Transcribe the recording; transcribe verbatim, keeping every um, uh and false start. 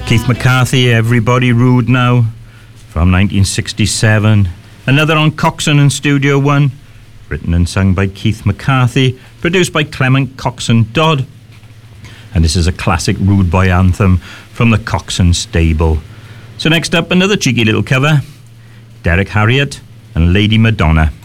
Keith McCarthy, Everybody Rude Now, from nineteen sixty-seven. Another on Coxsone and Studio One, written and sung by Keith McCarthy, produced by Clement Coxsone Dodd. And this is a classic Rude Boy anthem from the Coxsone stable. So next up, another cheeky little cover, Derek Harriott and Lady Madonna.